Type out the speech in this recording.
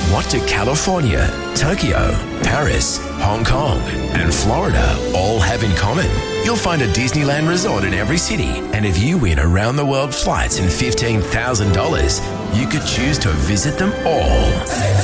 What do California, Tokyo, Paris, Hong Kong and Florida all have in common? You'll find a Disneyland resort in every city, and if you win around-the-world flights and $15,000, you could choose to visit them all.